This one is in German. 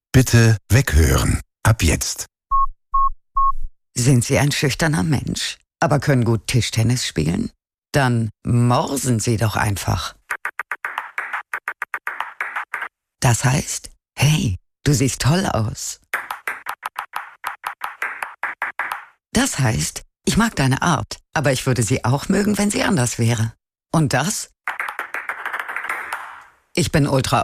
Bitte weghören. Ab jetzt. Sind Sie ein schüchterner Mensch, aber können gut Tischtennis spielen? Dann morsen Sie doch einfach. Das heißt, hey, du siehst toll aus. Das heißt, ich mag deine Art, aber ich würde sie auch mögen, wenn sie anders wäre. Und das? Ich bin ultra